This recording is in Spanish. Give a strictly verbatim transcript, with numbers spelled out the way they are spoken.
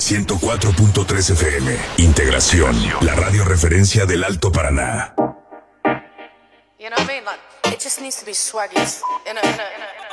ciento cuatro punto tres F M. Integración, la radio referencia del Alto Paraná. You know what I mean? Like, it just needs to be swaggy. In a, in a, in a, in a.